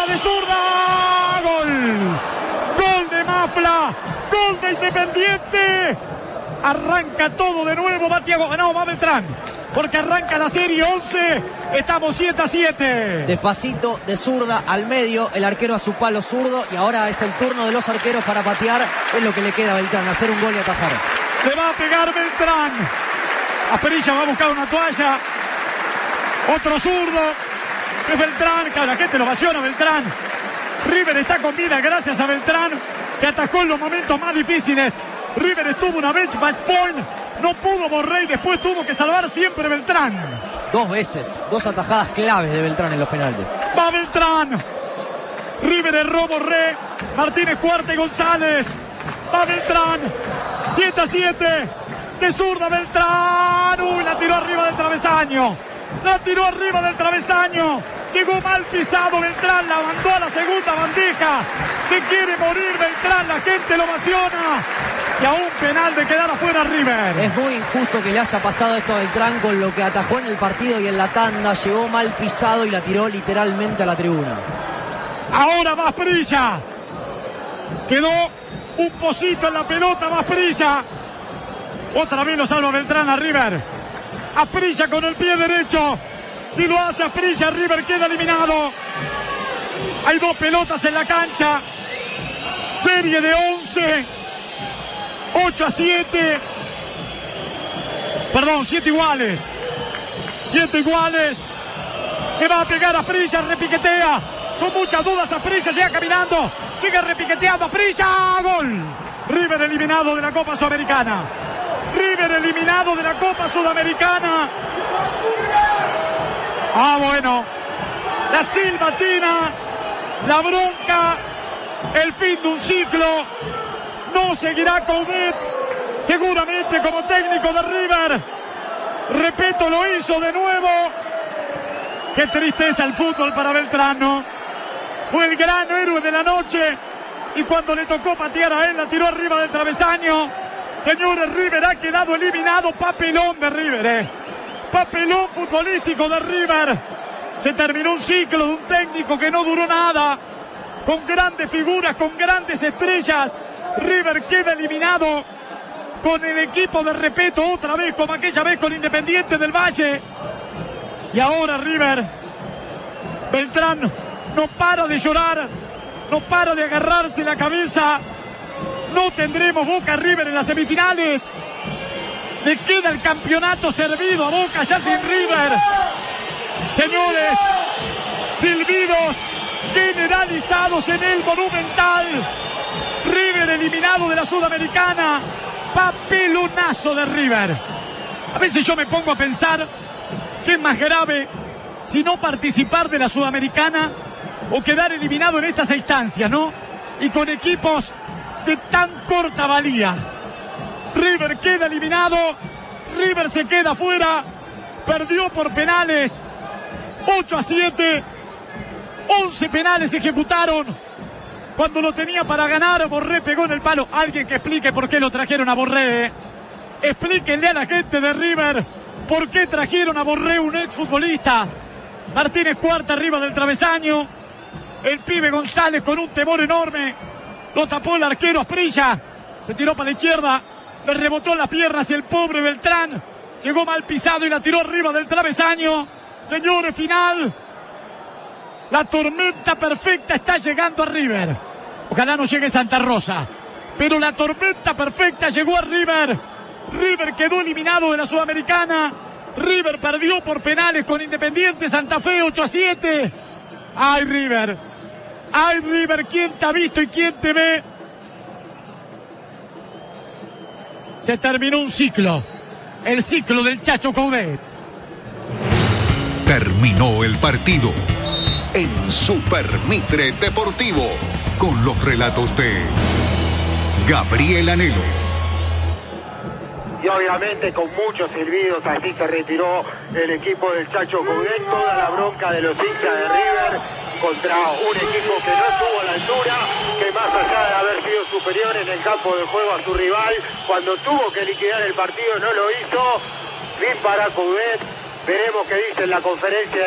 de zurda. Gol. Gol de Mafla. Gol de Independiente. Arranca todo de nuevo. Va Thiago. No, va Beltrán. Porque arranca la serie 11. Estamos 7-7. Despacito de zurda al medio. El arquero a su palo zurdo. Y ahora es el turno de los arqueros para patear. Es lo que le queda a Beltrán. Hacer un gol y atajar. Le va a pegar Beltrán. Asprilla va a buscar una toalla. Otro zurdo. Es Beltrán. Claro, la gente lo ovaciona Beltrán. River está con vida gracias a Beltrán, que atajó en los momentos más difíciles. River estuvo una vez match point. No pudo Borré y después tuvo que salvar siempre Beltrán. 2 veces. 2 atajadas claves de Beltrán en los penales. Va Beltrán. River erró Borré. Martínez Cuarta y González. Va Beltrán. 7-7. De zurda Beltrán. Uy, la tiró arriba del travesaño. La tiró arriba del travesaño. Llegó mal pisado Beltrán. La mandó a la segunda bandeja. Se quiere morir Beltrán. La gente lo ovaciona. Y a un penal de quedar afuera River. Es muy injusto que le haya pasado esto a Beltrán con lo que atajó en el partido y en la tanda. Llegó mal pisado y la tiró literalmente a la tribuna. Ahora va Asprilla. Quedó un pocito en la pelota. Va Asprilla. Otra vez lo salva Beltrán a River. Asprilla con el pie derecho. Si lo hace Asprilla, River queda eliminado. Hay 2 pelotas en la cancha. Serie de 11. 8-7. Perdón, 7 iguales. 7 iguales. Le va a pegar a Asprilla, repiquetea. Con muchas dudas Asprilla llega caminando. Sigue repiqueteando Asprilla. ¡Gol! River eliminado de la Copa Sudamericana. River eliminado de la Copa Sudamericana. Ah, bueno. La silbatina. La bronca. El fin de un ciclo. No seguirá Coudet, seguramente como técnico de River. Repito, lo hizo de nuevo. Qué tristeza el fútbol para Beltrán, ¿no? Fue el gran héroe de la noche y cuando le tocó patear a él, la tiró arriba del travesaño. Señores, River ha quedado eliminado. Papelón de River, papelón futbolístico de River. Se terminó un ciclo de un técnico que no duró nada, con grandes figuras, con grandes estrellas. River queda eliminado con el equipo de Repetto otra vez, como aquella vez con Independiente del Valle. Y ahora River, Beltrán no para de llorar, no para de agarrarse la cabeza. No tendremos Boca River en las semifinales. Le queda el campeonato servido a Boca ya sin River. Señores, silbidos generalizados en el Monumental. River eliminado de la Sudamericana. Papelonazo de River. A veces yo me pongo a pensar qué es más grave, si no participar de la Sudamericana o quedar eliminado en estas instancias, ¿no? Y con equipos de tan corta valía. River queda eliminado. River se queda fuera. Perdió por penales. 8-7. 11 penales se ejecutaron. Cuando lo tenía para ganar, Borré pegó en el palo. Alguien que explique por qué lo trajeron a Borré. Explíquenle a la gente de River por qué trajeron a Borré, un exfutbolista. Martínez Cuarta arriba del travesaño. El pibe González con un temor enorme. Lo tapó el arquero Asprilla. Se tiró para la izquierda. Le rebotó las piernas el pobre Beltrán. Llegó mal pisado y la tiró arriba del travesaño. Señores, final. La tormenta perfecta está llegando a River. Ojalá no llegue Santa Rosa. Pero la tormenta perfecta llegó a River. River quedó eliminado de la Sudamericana. River perdió por penales con Independiente Santa Fe 8-7. ¡Ay, River! ¡Ay, River! ¿Quién te ha visto y quién te ve? Se terminó un ciclo. El ciclo del Chacho Coudet. Terminó el partido en Super Mitre Deportivo con los relatos de Gabriel Anhelo. Y obviamente con muchos silbidos así se retiró el equipo del Chacho Coudet. Toda la bronca de los hinchas de River contra un equipo que no estuvo a la altura, que más allá de haber sido superior en el campo de juego a su rival, cuando tuvo que liquidar el partido no lo hizo. Fin para Coudet. Veremos qué dice en la conferencia